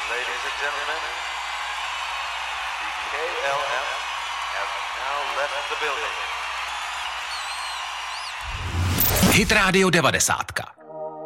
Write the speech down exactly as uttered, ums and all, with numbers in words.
Ladies and gentlemen, the K L M have now left the building. Hit Radio devadesátka.